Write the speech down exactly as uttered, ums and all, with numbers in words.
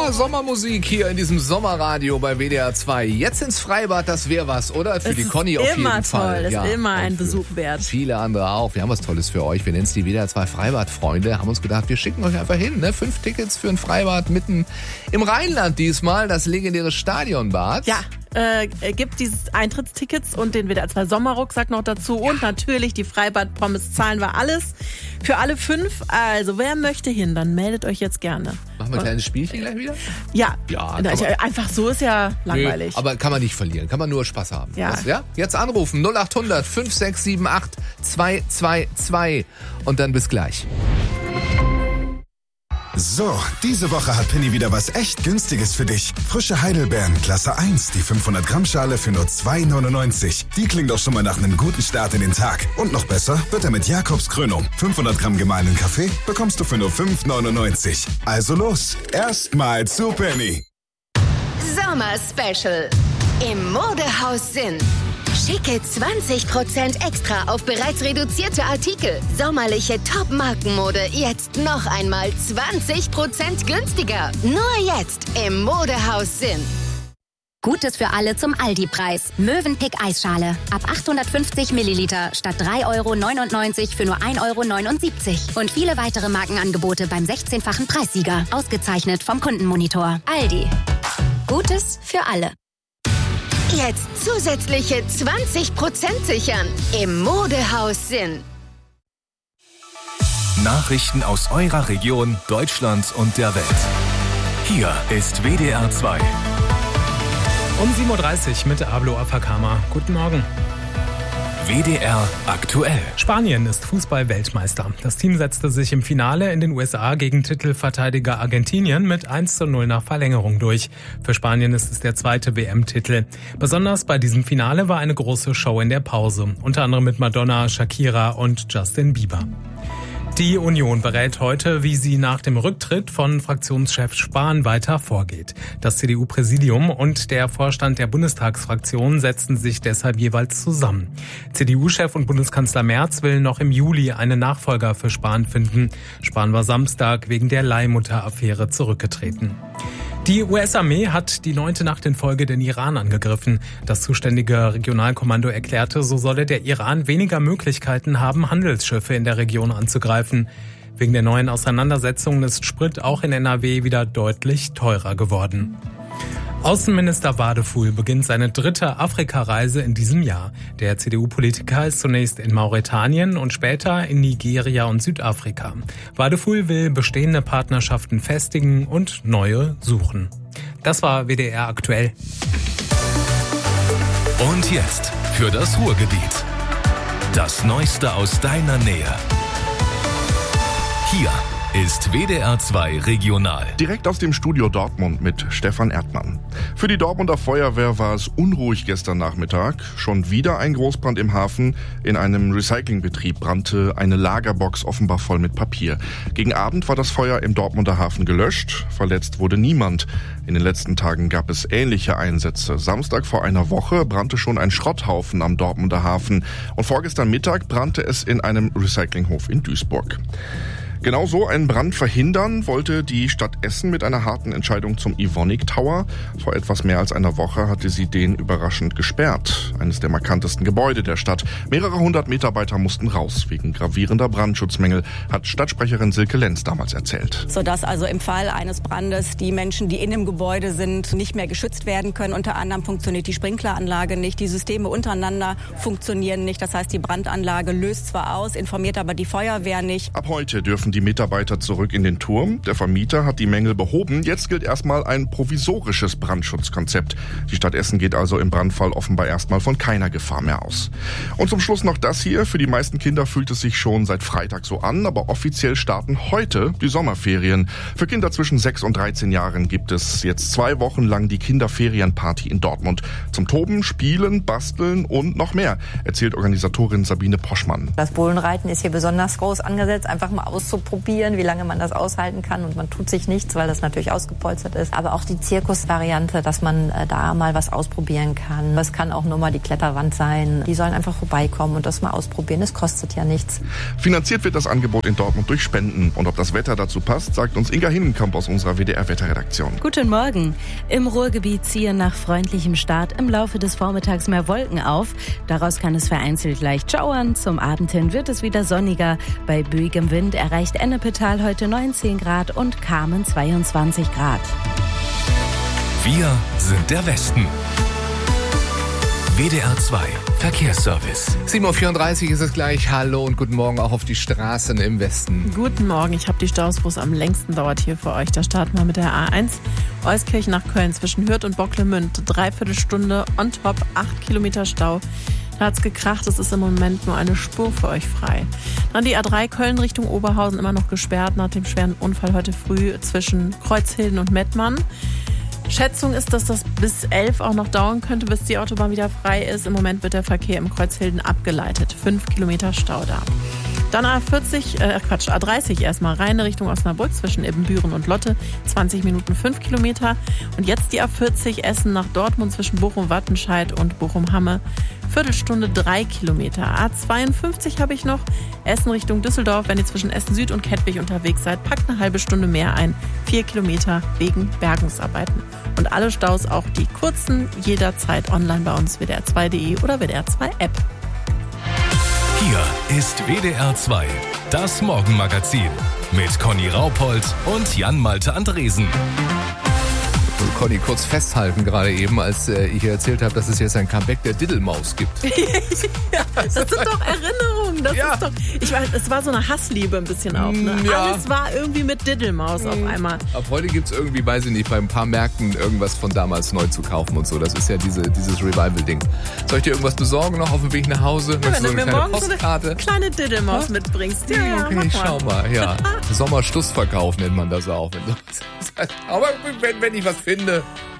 Ja, Sommermusik hier in diesem Sommerradio bei W D R zwei. Jetzt ins Freibad, das wäre was, oder? Für es die Conny auf jeden Fall. Fall. Das ja, ist immer ein Besuch wert. Viele andere auch. Wir haben was Tolles für euch. Wir nennen es die W D R zwei Freibad-Freunde. Haben uns gedacht, wir schicken euch einfach hin. Ne? Fünf Tickets für ein Freibad mitten im Rheinland diesmal. Das legendäre Stadionbad. Ja. Äh, gibt dieses Eintrittstickets und den W D R zwei Sommerrucksack noch dazu und natürlich die Freibad-Pommes zahlen wir alles für alle fünf. Also wer möchte hin, dann meldet euch jetzt gerne. Machen wir ein kleines Spielchen gleich wieder? Ja, ja Na, ich, einfach so ist ja langweilig. Nö, aber kann man nicht verlieren, kann man nur Spaß haben. Ja. Das, ja? Jetzt anrufen null acht hundert fünf sechs sieben acht zwei zwei zwei und dann bis gleich. So, diese Woche hat Penny wieder was echt Günstiges für dich. Frische Heidelbeeren, Klasse eins, die fünfhundert Gramm Schale für nur zwei neunundneunzig. Die klingt doch schon mal nach einem guten Start in den Tag. Und noch besser wird er mit Jakobs Krönung. fünfhundert Gramm gemahlenen Kaffee bekommst du für nur fünf neunundneunzig. Also los, erstmal zu Penny. Sommer-Special im Modehaus Sinn. Schicke zwanzig Prozent extra auf bereits reduzierte Artikel. Sommerliche Top-Markenmode jetzt noch einmal zwanzig Prozent günstiger. Nur jetzt im Modehaus Sinn. Gutes für alle zum Aldi-Preis. Mövenpick Eisschale. Ab achthundertfünfzig Milliliter statt drei Euro neunundneunzig für nur ein Euro neunundsiebzig. Und viele weitere Markenangebote beim sechzehnfachen Preissieger. Ausgezeichnet vom Kundenmonitor. Aldi. Gutes für alle. Jetzt zusätzliche zwanzig Prozent sichern im Modehaus Sinn. Nachrichten aus eurer Region, Deutschlands und der Welt. Hier ist W D R zwei. Um sieben Uhr dreißig mit Ablo Afakama. Guten Morgen. W D R aktuell. Spanien ist Fußball-Weltmeister. Das Team setzte sich im Finale in den U S A gegen Titelverteidiger Argentinien mit eins zu null nach Verlängerung durch. Für Spanien ist es der zweite W M-Titel. Besonders bei diesem Finale war eine große Show in der Pause. Unter anderem mit Madonna, Shakira und Justin Bieber. Die Union berät heute, wie sie nach dem Rücktritt von Fraktionschef Spahn weiter vorgeht. Das C D U-Präsidium und der Vorstand der Bundestagsfraktion setzen sich deshalb jeweils zusammen. C D U-Chef und Bundeskanzler Merz will noch im Juli einen Nachfolger für Spahn finden. Spahn war Samstag wegen der Leihmutter-Affäre zurückgetreten. Die U S-Armee hat die neunte Nacht in Folge den Iran angegriffen. Das zuständige Regionalkommando erklärte, so solle der Iran weniger Möglichkeiten haben, Handelsschiffe in der Region anzugreifen. Wegen der neuen Auseinandersetzungen ist Sprit auch in N R W wieder deutlich teurer geworden. Außenminister Wadefuhl beginnt seine dritte Afrikareise in diesem Jahr. Der C D U-Politiker ist zunächst in Mauretanien und später in Nigeria und Südafrika. Wadefuhl will bestehende Partnerschaften festigen und neue suchen. Das war W D R aktuell. Und jetzt für das Ruhrgebiet. Das Neueste aus deiner Nähe. Hier ist W D R zwei Regional. Direkt aus dem Studio Dortmund mit Stefan Erdmann. Für die Dortmunder Feuerwehr war es unruhig gestern Nachmittag. Schon wieder ein Großbrand im Hafen. In einem Recyclingbetrieb brannte eine Lagerbox offenbar voll mit Papier. Gegen Abend war das Feuer im Dortmunder Hafen gelöscht. Verletzt wurde niemand. In den letzten Tagen gab es ähnliche Einsätze. Samstag vor einer Woche brannte schon ein Schrotthaufen am Dortmunder Hafen. Und vorgestern Mittag brannte es in einem Recyclinghof in Duisburg. Genau so einen Brand verhindern wollte die Stadt Essen mit einer harten Entscheidung zum Evonik Tower. Vor etwas mehr als einer Woche hatte sie den überraschend gesperrt. Eines der markantesten Gebäude der Stadt. Mehrere hundert Mitarbeiter mussten raus wegen gravierender Brandschutzmängel, hat Stadtsprecherin Silke Lenz damals erzählt. Sodass also im Fall eines Brandes die Menschen, die in dem Gebäude sind, nicht mehr geschützt werden können. Unter anderem funktioniert die Sprinkleranlage nicht, die Systeme untereinander funktionieren nicht. Das heißt, die Brandanlage löst zwar aus, informiert aber die Feuerwehr nicht. Ab heute dürfen die Mitarbeiter zurück in den Turm. Der Vermieter hat die Mängel behoben. Jetzt gilt erstmal ein provisorisches Brandschutzkonzept. Die Stadt Essen geht also im Brandfall offenbar erstmal von keiner Gefahr mehr aus. Und zum Schluss noch das hier. Für die meisten Kinder fühlt es sich schon seit Freitag so an, aber offiziell starten heute die Sommerferien. Für Kinder zwischen sechs und dreizehn Jahren gibt es jetzt zwei Wochen lang die Kinderferienparty in Dortmund. Zum Toben, Spielen, Basteln und noch mehr, erzählt Organisatorin Sabine Poschmann. Das Bullenreiten ist hier besonders groß angesetzt, einfach mal auszuprobieren. probieren, wie lange man das aushalten kann und man tut sich nichts, weil das natürlich ausgepolstert ist. Aber auch die Zirkusvariante, dass man äh, da mal was ausprobieren kann. Das kann auch nur mal die Kletterwand sein. Die sollen einfach vorbeikommen und das mal ausprobieren. Es kostet ja nichts. Finanziert wird das Angebot in Dortmund durch Spenden. Und ob das Wetter dazu passt, sagt uns Inga Hinnenkamp aus unserer W D R-Wetterredaktion. Guten Morgen. Im Ruhrgebiet ziehen nach freundlichem Start im Laufe des Vormittags mehr Wolken auf. Daraus kann es vereinzelt leicht schauern. Zum Abend hin wird es wieder sonniger. Bei böigem Wind erreicht Ennepetal heute neunzehn Grad und Kamen zweiundzwanzig Grad. Wir sind der Westen. W D R zwei Verkehrsservice. sieben Uhr vierunddreißig ist es gleich. Hallo und guten Morgen auch auf die Straßen im Westen. Guten Morgen, ich habe die Staus, wo es am längsten dauert hier für euch. Da starten wir mit der A eins. Euskirchen nach Köln zwischen Hürth und Bocklemünd. Dreiviertel Stunde on top, acht Kilometer Stau. Da hat's gekracht, es ist im Moment nur eine Spur für euch frei. Dann die A drei Köln Richtung Oberhausen immer noch gesperrt nach dem schweren Unfall heute früh zwischen Kreuzhilden und Mettmann. Schätzung ist, dass das bis elf auch noch dauern könnte, bis die Autobahn wieder frei ist. Im Moment wird der Verkehr im Kreuzhilden abgeleitet. Fünf Kilometer Stau da. Dann A vierzig, äh Quatsch, A dreißig erstmal rein Richtung Osnabrück zwischen Ibbenbüren und Lotte. zwanzig Minuten, fünf Kilometer. Und jetzt die A vierzig Essen nach Dortmund zwischen Bochum-Wattenscheid und Bochum-Hamme. Viertelstunde, drei Kilometer. A zweiundfünfzig habe ich noch. Essen Richtung Düsseldorf. Wenn ihr zwischen Essen Süd und Kettwig unterwegs seid, packt eine halbe Stunde mehr ein. Vier Kilometer wegen Bergungsarbeiten. Und alle Staus, auch die kurzen, jederzeit online bei uns W D R zwei punkt de oder W D R zwei App. Hier ist W D R zwei, das Morgenmagazin mit Conny Raupold und Jan-Malte Andresen. Conny, kurz festhalten gerade eben, als äh, ich erzählt habe, dass es jetzt ein Comeback der Diddlemaus gibt. Ja, das sind doch Erinnerungen. Das ja. ist doch, ich weiß, es war so eine Hassliebe ein bisschen auch. Ne? Ja. Alles war irgendwie mit Diddlemaus mhm. auf einmal. Ab heute gibt es irgendwie, weiß ich nicht, bei ein paar Märkten irgendwas von damals neu zu kaufen und so. Das ist ja diese, dieses Revival-Ding. Soll ich dir irgendwas besorgen noch auf dem Weg nach Hause? Ja, wenn so du mir kleine morgen Postkarte? so eine kleine Diddlemaus mitbringst. Ja, ja, okay, schau mal. Ja. Sommerschlussverkauf nennt man das auch. Aber wenn, wenn ich was finde,